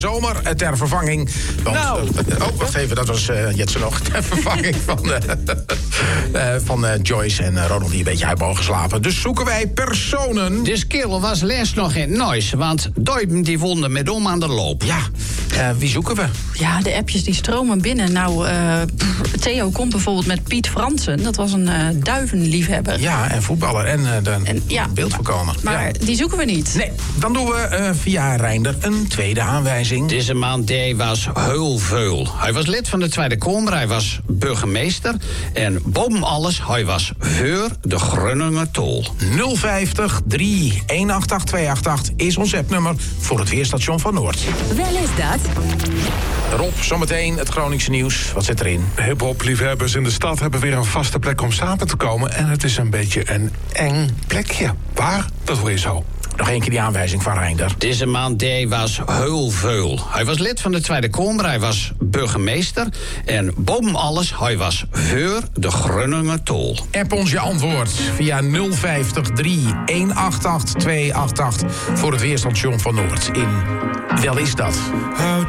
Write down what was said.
Zomer ter vervanging. Wacht even, dat was Jetsen nog. Ter vervanging van Joyce en Ronald die een beetje uit mogen slapen. Dus zoeken wij personen. De kerel was les nog in Nois, want Duipen die wonden met om aan de loop. Ja, wie zoeken we? Ja, de appjes die stromen binnen. Nou, Theo komt bijvoorbeeld met Piet Fransen. Dat was een duivenliefhebber. Ja, en voetballer en beeld voorkomen. Maar die zoeken we niet. Nee, dan doen we via Reinder een tweede aanwijzing. Deze man die was heel veel. Hij was lid van de Tweede Kamer, hij was burgemeester. En boven alles, hij was voor de Groninger tol. 050 3 188 288 is ons appnummer voor het Weerstation van Noord. Wel is dat? Rob, zometeen het Groningse nieuws. Wat zit erin? Hip-hop-liefhebbers in de stad hebben weer een vaste plek om samen te komen. En het is een beetje een eng plekje. Waar? Dat hoor je zo. Nog één keer die aanwijzing van Reinder. Deze man die was heel veel. Hij was lid van de Tweede Kamer, hij was burgemeester. En boven alles, hij was voor de Groninger tol. App ons je antwoord via 050 3 188 288 voor het Weerstation van Noord in Wel is dat.